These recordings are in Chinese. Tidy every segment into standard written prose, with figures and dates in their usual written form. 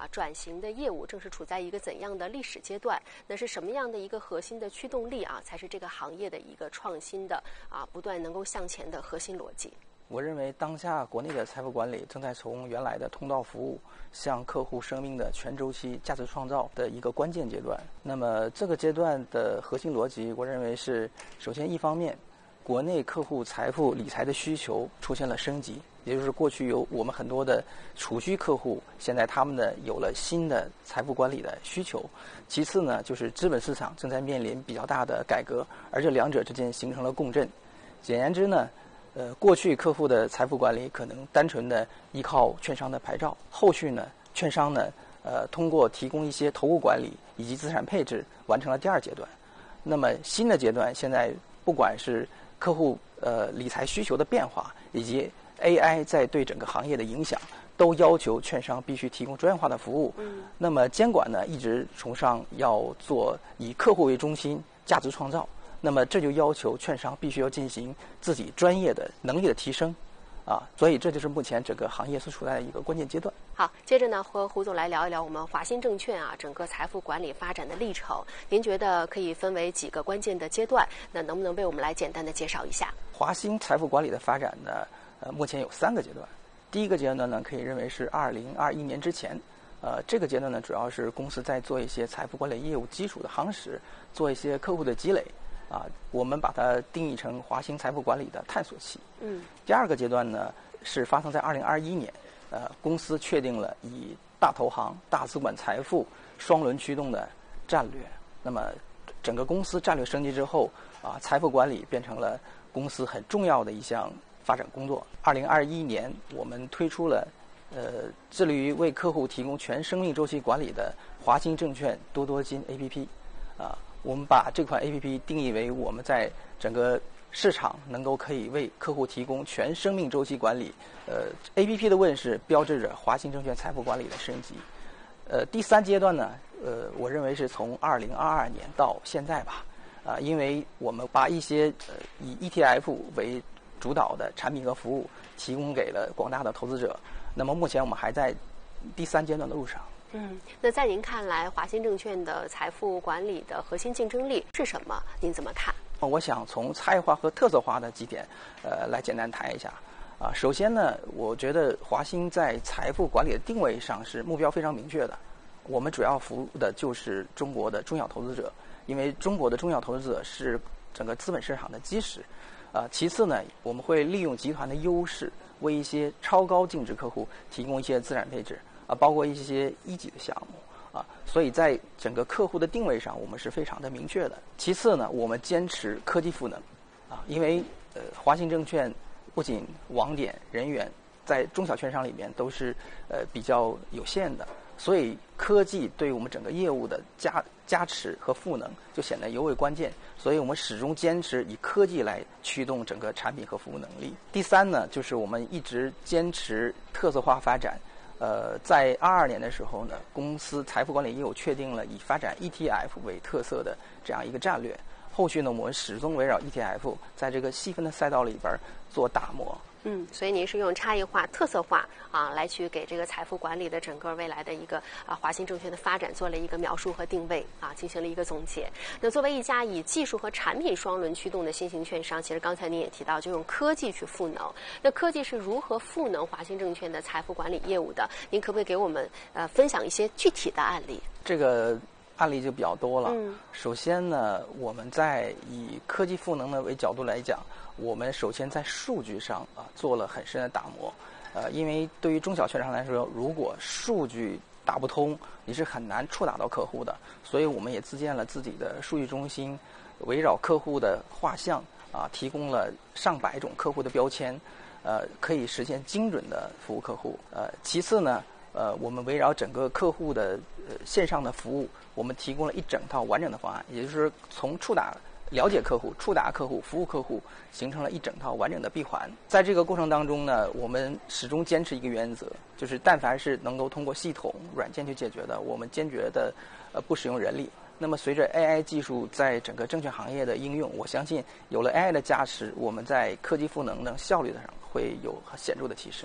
转型的业务正是处在一个怎样的历史阶段？那是什么样的一个核心的驱动力才是这个行业的一个创新的不断能够向前的核心逻辑？ 我认为当下国内的财富管理正在从原来的通道服务向客户生命的全周期价值创造的一个关键阶段。那么这个阶段的核心逻辑，我认为是首先一方面，国内客户财富理财的需求出现了升级，也就是过去有我们很多的储蓄客户，现在他们呢有了新的财富管理的需求。其次呢，就是资本市场正在面临比较大的改革，而这两者之间形成了共振。简言之呢，过去客户的财富管理可能单纯的依靠券商的牌照，后续呢，券商呢，通过提供一些投顾管理以及资产配置，完成了第二阶段。那么新的阶段，现在不管是客户理财需求的变化，以及 AI 在对整个行业的影响，都要求券商必须提供专业化的服务。那么监管呢，一直崇尚要做以客户为中心，价值创造。那么这就要求券商必须要进行自己专业的能力的提升，所以这就是目前整个行业所处在的一个关键阶段。 好，接着呢，和胡总来聊一聊我们华新证券整个财富管理发展的历程。您觉得可以分为几个关键的阶段？那能不能为我们来简单的介绍一下？ 华新财富管理的发展呢，目前有3个阶段。第一个阶段呢，可以认为是2021年之前。这个阶段呢，主要是公司在做一些财富管理业务基础的夯实，做一些客户的积累。我们把它定义成华新财富管理的探索期。第二个阶段呢，是发生在2021年，公司确定了以大投行、大资管财富双轮驱动的战略。那么，整个公司战略升级之后，财富管理变成了公司很重要的一项发展工作。2021年，我们推出了致力于为客户提供全生命周期管理的华新证券多多金 APP。我们把这款 APP 定义为我们在整个市场能够可以为客户提供全生命周期管理。APP 的问世标志着华新证券财富管理的升级。第3阶段呢，我认为是从2022年到现在吧。因为我们把一些以 ETF 为主导的产品和服务提供给了广大的投资者。那么目前我们还在第3阶段的路上。 那在您看来，华新证券的财富管理的核心竞争力是什么？您怎么看？ 我想从差异化和特色化的几点，来简单谈一下。首先呢，我觉得华新在财富管理的定位上是目标非常明确的。我们主要服务的就是中国的中小投资者，因为中国的中小投资者是整个资本市场的基石。其次呢，我们会利用集团的优势，为一些超高净值客户提供一些资产配置。包括一些一级的项目所以在整个客户的定位上，我们是非常的明确的。其次呢，我们坚持科技赋能因为华新证券不仅网点人员在中小券商里面都是比较有限的，所以科技对我们整个业务的加持和赋能就显得尤为关键。所以我们始终坚持以科技来驱动整个产品和服务能力。第3呢，就是我们一直坚持特色化发展。在22年的时候呢，公司财富管理业务确定了以发展 ETF 为特色的这样一个战略。后续呢，我们始终围绕 ETF 在这个细分的赛道里边做打磨。 所以您是用差异化、特色化来去给这个财富管理的整个未来的一个华新证券的发展做了一个描述和定位进行了一个总结。那作为一家以技术和产品双轮驱动的新型券商，其实刚才您也提到，就用科技去赋能。那科技是如何赋能华新证券的财富管理业务的？您可不可以给我们分享一些具体的案例？ 这个案例就比较多了。首先呢，我们在以科技赋能的为角度来讲，我们首先在数据上做了很深的打磨。因为对于中小券商来说，如果数据打不通，你是很难触达到客户的。所以我们也自建了自己的数据中心，围绕客户的画像提供了上百种客户的标签，可以实现精准的服务客户。其次呢，我们围绕整个客户的线上的服务，我们提供了一整套完整的方案，也就是从了解客户、触达客户、服务客户，形成了一整套完整的闭环。在这个过程当中呢，我们始终坚持一个原则，就是但凡是能够通过系统软件去解决的，我们坚决的不使用人力。那么随着 AI 技术在整个证券行业的应用，我相信有了 AI 的加持，我们在科技赋能的效率上会有显著的提升。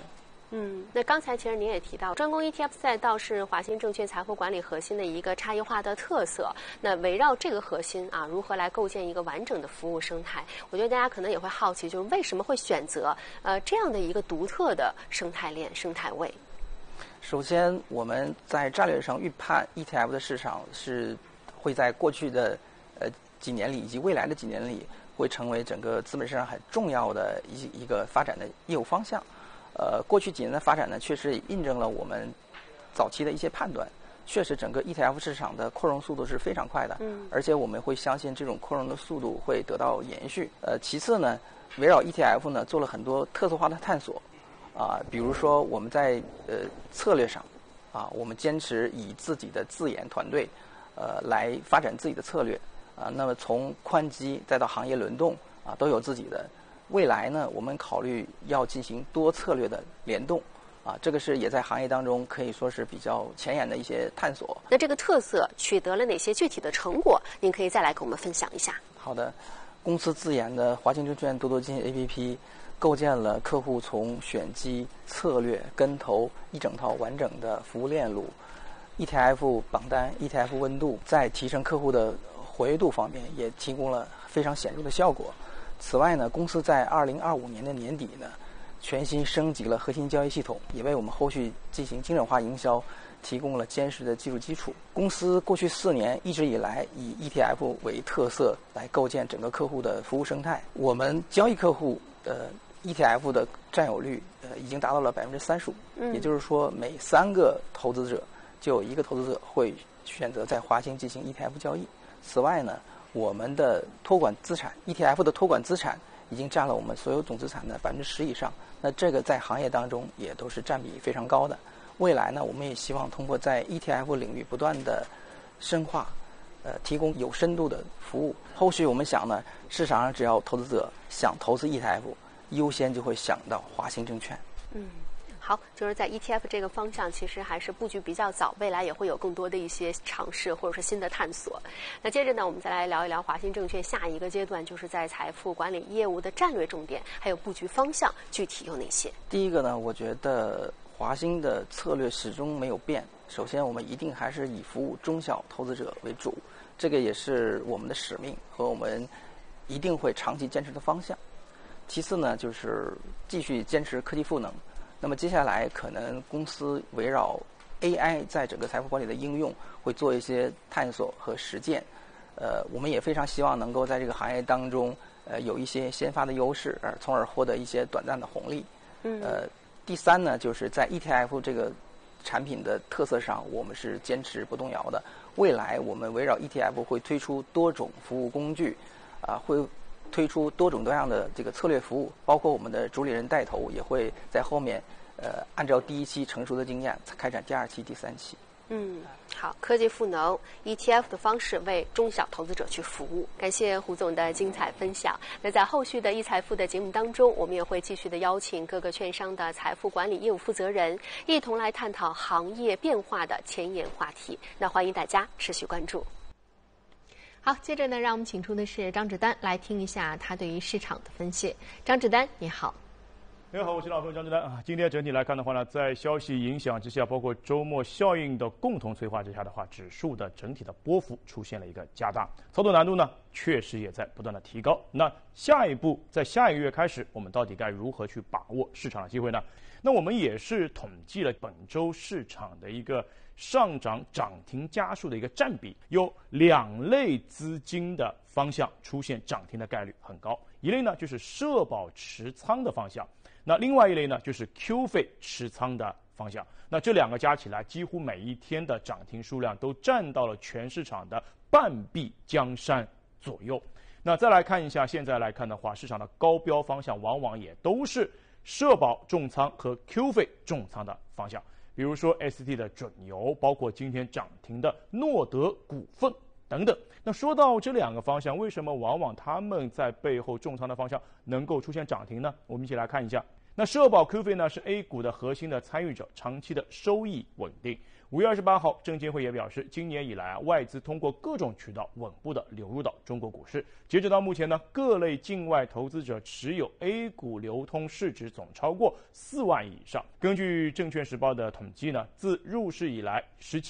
那刚才其实您也提到，专攻 ETF 赛道是华兴证券财富管理核心的一个差异化的特色。那围绕这个核心啊，如何来构建一个完整的服务生态？我觉得大家可能也会好奇，就是为什么会选择这样的一个独特的生态链、生态位？ 首先，我们在战略上预判 ETF 的市场是会在过去的几年里以及未来的几年里，会成为整个资本市场很重要的一个发展的业务方向。过去几年的发展呢，确实也印证了我们早期的一些判断。确实，整个 ETF 市场的扩容速度是非常快的，而且我们会相信这种扩容的速度会得到延续。其次呢，围绕 ETF 呢做了很多特色化的探索，比如说我们在策略上，我们坚持以自己的自研团队，来发展自己的策略，那么从宽基再到行业轮动，都有自己的。未来呢，我们考虑要进行多策略的联动，这个是也在行业当中可以说是比较前沿的一些探索。 那这个特色取得了哪些具体的成果？您可以再来跟我们分享一下。 好的，公司自研的华兴证券多多基金 APP， 构建了客户从选基、策略、跟投一整套完整的服务链路。ETF 榜单、ETF 温度，在提升客户的活跃度方面也提供了非常显著的效果。此外呢，公司在2025年的年底呢，全新升级了核心交易系统，也为我们后续进行精准化营销提供了坚实的技术基础。公司过去4年一直以来以 ETF 为特色来构建整个客户的服务生态。我们交易客户ETF 的占有率已经达到了35%，也就是说每3个投资者就有1个投资者会选择在华兴进行 ETF 交易。此外呢，我们的托管资产 ETF 的托管资产已经占了我们所有总资产的10%以上，那这个在行业当中也都是占比非常高的。未来呢，我们也希望通过在 ETF 领域不断的深化，提供有深度的服务。后续我们想呢，市场上只要投资者想投资 ETF， 优先就会想到华兴证券。 好，就是在 ETF 这个方向，其实还是布局比较早，未来也会有更多的一些尝试或者是新的探索。那接着呢，我们再来聊一聊华兴证券下一个阶段，就是在财富管理业务的战略重点还有布局方向，具体有哪些？ 第一个呢，我觉得华兴的策略始终没有变。首先，我们一定还是以服务中小投资者为主，这个也是我们的使命和我们一定会长期坚持的方向。其次呢，就是继续坚持科技赋能。那么接下来可能公司围绕 AI 在整个财富管理的应用会做一些探索和实践，我们也非常希望能够在这个行业当中有一些先发的优势，从而获得一些短暂的红利。第三呢，就是在 ETF 这个产品的特色上，我们是坚持不动摇的。未来我们围绕 ETF 会推出多种服务工具，会推出多种多样的这个策略服务，包括我们的主理人带头也会在后面按照第1期成熟的经验开展第2期、第3期。 好，科技赋能 ETF 的方式为中小投资者去服务。感谢胡总的精彩分享。那在后续的易财富的节目当中，我们也会继续的邀请各个券商的财富管理业务负责人，一同来探讨行业变化的前沿话题。那欢迎大家持续关注。好，接着呢，让我们请出的是张志丹来听一下他对于市场的分析。张志丹，你好。 你好，我是老朋友张志丹啊。今天整体来看的话呢，在消息影响之下，包括周末效应的共同催化之下的话，指数的整体的波幅出现了一个加大，操作难度呢确实也在不断的提高。那下一步，在下一个月开始，我们到底该如何去把握市场的机会呢？那我们也是统计了本周市场的一个上涨涨停家数的一个占比，有2类资金的方向出现涨停的概率很高，一类呢就是社保持仓的方向，那另外一类呢就是 Q 费持仓的方向。那这2个加起来，几乎每一天的涨停数量都占到了全市场的半壁江山左右。那再来看一下，现在来看的话，市场的高标方向往往也都是社保重仓和 Q 费重仓的方向，比如说 ST 的准油，包括今天涨停的诺德股份等等。那说到这2个方向，为什么往往他们在背后重仓的方向能够出现涨停呢？我们一起来看一下。 那社保 Q 费呢是 A 股的核心的参与者，长期的收益稳定。5月28号，证监会也表示，今年以来外资通过各种渠道稳步的流入到中国股市。截止到目前呢，各类境外投资者持有 A 股流通市值总超过4万亿以上。根据证券时报的统计呢，自入市以来，17